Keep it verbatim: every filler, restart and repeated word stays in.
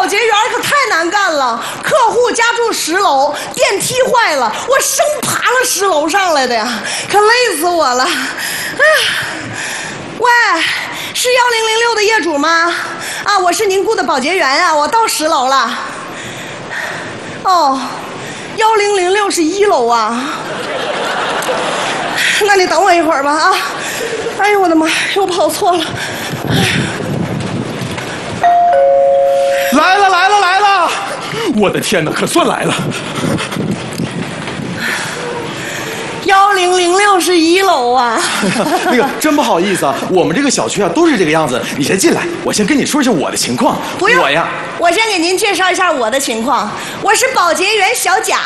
保洁员可太难干了，客户家住十楼，电梯坏了，我生爬了十楼上来的呀，可累死我了。哎，喂，是幺零零六的业主吗？啊，我是您雇的保洁员啊，我到十楼了。哦，幺零零六是一楼啊。那你等我一会儿吧啊！哎呦我的妈，又跑错了。 来了来了来了！我的天哪，可算来了！ 幺零零六是一楼啊。 那个真不好意思啊，我们这个小区啊都是这个样子。你先进来，我先跟你说一下我的情况。 不用， 我呀， 我先给您介绍一下我的情况。我是保洁员小贾。